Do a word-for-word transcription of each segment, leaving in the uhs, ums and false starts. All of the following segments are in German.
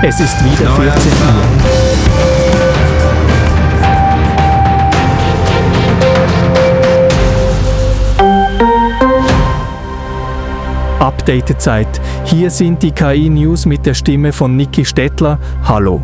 Es ist wieder vierzehn Uhr. Update-Zeit. Hier sind die K I-News mit der Stimme von Niki Stettler. Hallo.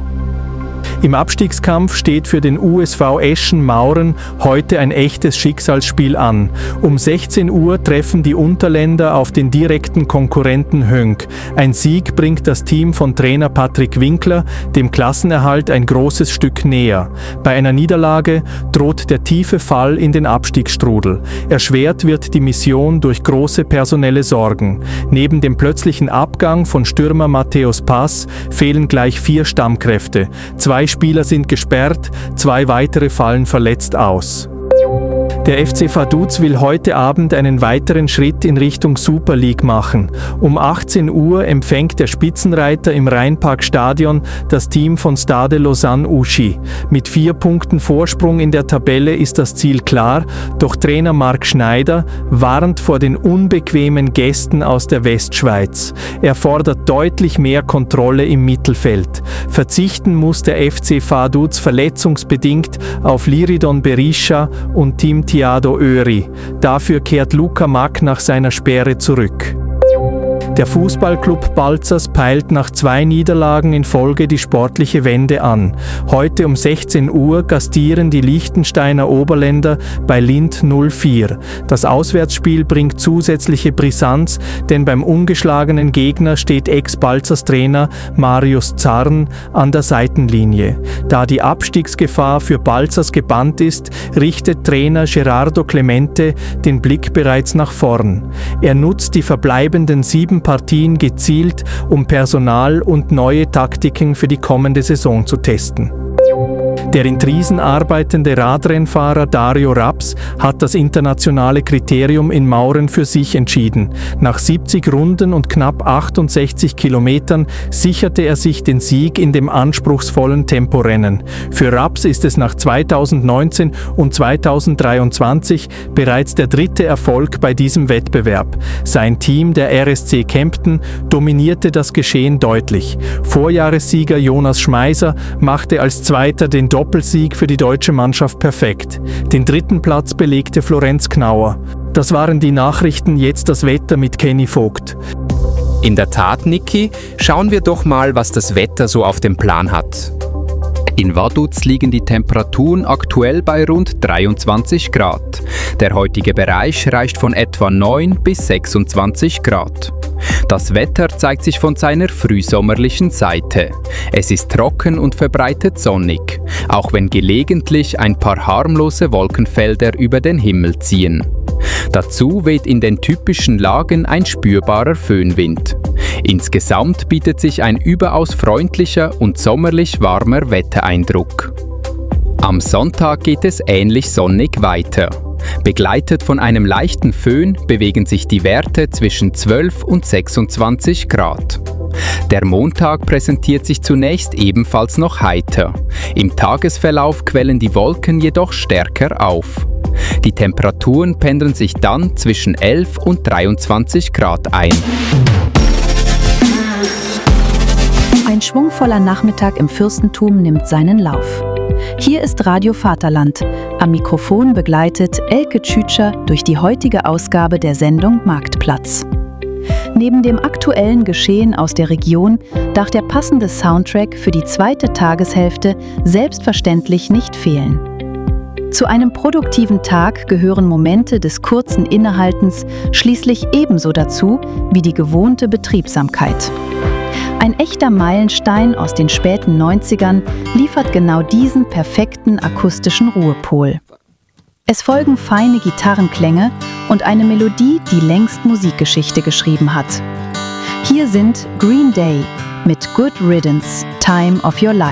Im Abstiegskampf steht für den U S V Eschen-Mauren heute ein echtes Schicksalsspiel an. Um sechzehn Uhr treffen die Unterländer auf den direkten Konkurrenten Höngg. Ein Sieg bringt das Team von Trainer Patrick Winkler dem Klassenerhalt ein großes Stück näher. Bei einer Niederlage droht der tiefe Fall in den Abstiegsstrudel. Erschwert wird die Mission durch große personelle Sorgen. Neben dem plötzlichen Abgang von Stürmer Matthäus Pass fehlen gleich vier Stammkräfte. Zwei Spieler sind gesperrt, zwei weitere fallen verletzt aus. Der F C Vaduz will heute Abend einen weiteren Schritt in Richtung Super League machen. Um achtzehn Uhr empfängt der Spitzenreiter im Rheinparkstadion das Team von Stade Lausanne-Ouchy. Mit vier Punkten Vorsprung in der Tabelle ist das Ziel klar, doch Trainer Marc Schneider warnt vor den unbequemen Gästen aus der Westschweiz. Er fordert deutlich mehr Kontrolle im Mittelfeld. Verzichten muss der F C Vaduz verletzungsbedingt auf Liridon Berisha und Tim Thiago Öri. Dafür kehrt Luca Mack nach seiner Sperre zurück. Der Fußballclub Balzers peilt nach zwei Niederlagen in Folge die sportliche Wende an. Heute um sechzehn Uhr gastieren die Liechtensteiner Oberländer bei Lindt null vier. Das Auswärtsspiel bringt zusätzliche Brisanz, denn beim ungeschlagenen Gegner steht Ex-Balzers Trainer Marius Zarn an der Seitenlinie. Da die Abstiegsgefahr für Balzers gebannt ist, richtet Trainer Gerardo Clemente den Blick bereits nach vorn. Er nutzt die verbleibenden sieben Partien gezielt, um Personal und neue Taktiken für die kommende Saison zu testen. Der in Triesen arbeitende Radrennfahrer Dario Raps hat das internationale Kriterium in Mauren für sich entschieden. Nach siebzig Runden und knapp achtundsechzig Kilometern sicherte er sich den Sieg in dem anspruchsvollen Temporennen. Für Raps ist es nach zweitausendneunzehn und zweitausenddreiundzwanzig bereits der dritte Erfolg bei diesem Wettbewerb. Sein Team, der R S C Kempten, dominierte das Geschehen deutlich. Vorjahressieger Jonas Schmeiser machte als Zweiter den Doppelsieg für die deutsche Mannschaft perfekt. Den dritten Platz belegte Florenz Knauer. Das waren die Nachrichten, jetzt das Wetter mit Kenny Vogt. In der Tat, Niki, schauen wir doch mal, was das Wetter so auf dem Plan hat. In Vaduz liegen die Temperaturen aktuell bei rund dreiundzwanzig Grad. Der heutige Bereich reicht von etwa neun bis sechsundzwanzig Grad. Das Wetter zeigt sich von seiner frühsommerlichen Seite. Es ist trocken und verbreitet sonnig, auch wenn gelegentlich ein paar harmlose Wolkenfelder über den Himmel ziehen. Dazu weht in den typischen Lagen ein spürbarer Föhnwind. Insgesamt bietet sich ein überaus freundlicher und sommerlich warmer Wettereindruck. Am Sonntag geht es ähnlich sonnig weiter. Begleitet von einem leichten Föhn bewegen sich die Werte zwischen zwölf und sechsundzwanzig Grad. Der Montag präsentiert sich zunächst ebenfalls noch heiter. Im Tagesverlauf quellen die Wolken jedoch stärker auf. Die Temperaturen pendeln sich dann zwischen elf und dreiundzwanzig Grad ein. Ein schwungvoller Nachmittag im Fürstentum nimmt seinen Lauf. Hier ist Radio Vaterland. Am Mikrofon begleitet Elke Tschütscher durch die heutige Ausgabe der Sendung Marktplatz. Neben dem aktuellen Geschehen aus der Region darf der passende Soundtrack für die zweite Tageshälfte selbstverständlich nicht fehlen. Zu einem produktiven Tag gehören Momente des kurzen Innehaltens schließlich ebenso dazu wie die gewohnte Betriebsamkeit. Ein echter Meilenstein aus den späten neunzigern liefert genau diesen perfekten akustischen Ruhepol. Es folgen feine Gitarrenklänge und eine Melodie, die längst Musikgeschichte geschrieben hat. Hier sind Green Day mit Good Riddance, Time of Your Life.